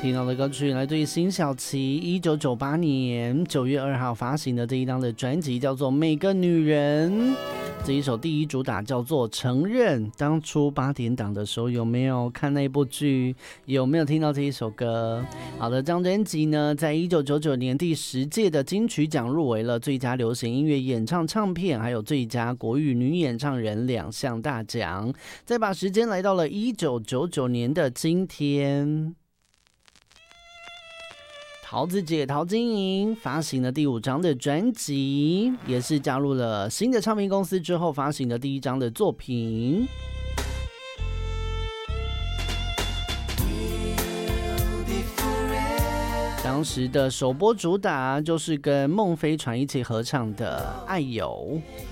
听到的歌曲来自于辛晓琪1998年9月2号发行的这一张的专辑，叫做《每个女人》。这一首第一主打叫做《承认》。当初8点档的时候有没有看那部剧？有没有听到这一首歌？好的，这张专辑呢，在1999年第10届的金曲奖入围了最佳流行音乐演唱唱片，还有最佳国语女演唱人2项大奖。再把时间来到了1999年的今天。桃子姐陶晶莹发行了第5张的专辑，也是加入了新的唱片公司之后发行的第1张的作品。当时的首播主打就是跟孟飞船一起合唱的《爱有》。